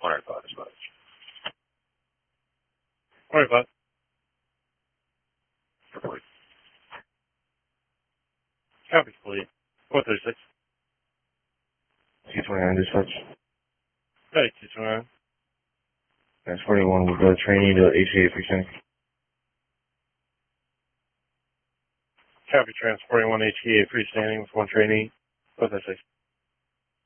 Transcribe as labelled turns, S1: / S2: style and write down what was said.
S1: 105 is much. 105. Report. Copy, fleet. 436.
S2: C29 dispatch.
S1: Hey, 229.
S2: That's 41 with the trainee to HCA freestanding.
S1: Copy, transporting 1 HKA freestanding with 1 trainee. 436.